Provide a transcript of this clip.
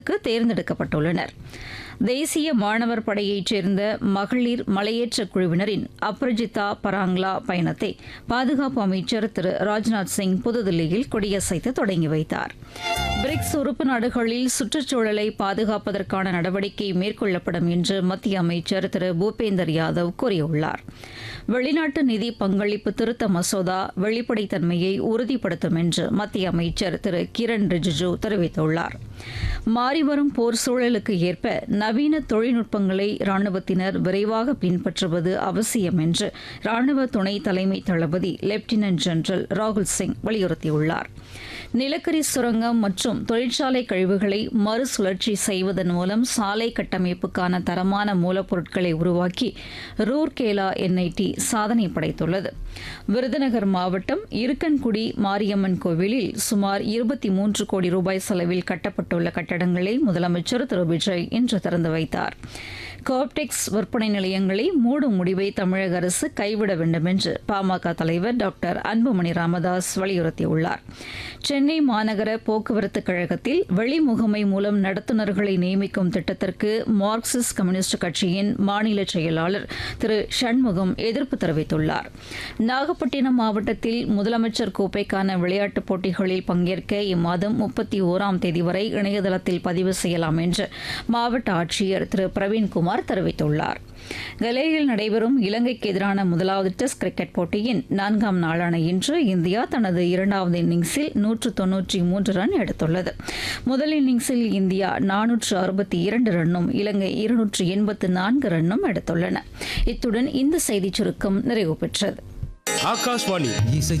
தேர்ந்தெடுக்கப்பட்டுள்ளனர். தேசிய மாணவர் படையைச் சேர்ந்த மகளிர் மலையேற்ற குழுவினரின் அப்ரஜிதா பராங்லா பயணத்தை பாதுகாப்பு அமைச்சர் திரு ராஜ்நாத் சிங் புதுதில்லியில் கொடியசைத்து தொடங்கி வைத்தார். பிரிக்ஸ் உறுப்பு நாடுகளில் சுற்றுச்சூழலை பாதுகாப்பதற்கான நடவடிக்கை மேற்கொள்ளப்படும் என்று மத்திய அமைச்சர் திரு பூபேந்தர் யாதவ் கூறியுள்ளார். வெளிநாட்டு நிதி பங்களிப்பு திருத்த மசோதா வெளிப்படைத்தன்மையை உறுதிப்படுத்தும் என்று மத்திய அமைச்சர் திரு கிரண் ரிஜிஜு தெரிவித்துள்ளார். மாறிவரும் போர் சூழலுக்கு ஏற்ப நவீன தொழில்நுட்பங்களை ராணுவத்தினர் விரைவாக பின்பற்றுவது அவசியம் என்று ராணுவ துணை தலைமை தளபதி லெப்டினன்ட் ஜெனரல் ராகுல் சிங் வலியுறுத்தியுள்ளார். நிலக்கரி சுரங்கம் மற்றும் தொழிற்சாலை கழிவுகளை மறுசுழற்சி செய்வதன் மூலம் சாலை கட்டமைப்புக்கான தரமான மூலப்பொருட்களை உருவாக்கி ரூர்கேலா என்ஐடி சாதனை படைத்துள்ளது. விருதுநகர் மாவட்டம் இருக்கன்குடி மாரியம்மன் கோவிலில் சுமார் 23 கோடி ரூபாய் செலவில் கட்டப்பட்டுள்ள கட்டடங்களை முதலமைச்சர் திரு விஜய் இன்று திறந்து வைத்தார். கோப்டெக்ஸ் விற்பனை நிலையங்களை மூடும் முடிவை தமிழக அரசு கைவிட வேண்டும் என்று பாமக தலைவர் டாக்டர் அன்புமணி ராமதாஸ் வலியுறுத்தியுள்ளார். சென்னை மாநகர போக்குவரத்து கழகத்தில் வெளிமுகமை மூலம் நடத்துனர்களை நியமிக்கும் திட்டத்திற்கு மார்க்சிஸ்ட் கம்யூனிஸ்ட் கட்சியின் மாநில செயலாளர் திரு சண்முகம் எதிர்ப்பு தெரிவித்துள்ளார். நாகப்பட்டினம் மாவட்டத்தில் முதலமைச்சர் கோப்பைக்கான விளையாட்டுப் போட்டிகளில் பங்கேற்க இம்மாதம் 31ஆம் தேதி வரை இணையதளத்தில் பதிவு செய்யலாம் என்று மாவட்ட ஆட்சியர் திரு பிரவீன்குமார் தெரிவித்துள்ளார். கலேயில் நடைபெறும் இலங்கைக்கு எதிரான முதலாவது டெஸ்ட் கிரிக்கெட் போட்டியின் 4ஆம் நாளான இன்று இந்தியா தனது 2வது இன்னிங்ஸில் 193 ரன் எடுத்துள்ளது. முதல் இன்னிங்ஸில் இந்தியா 462 ரன்னும் இலங்கை 284 ரன்னும் எடுத்துள்ளன. இத்துடன் இந்த செய்திச் சுருக்கம் நிறைவு பெற்றது. ஆகாஷ்வாணி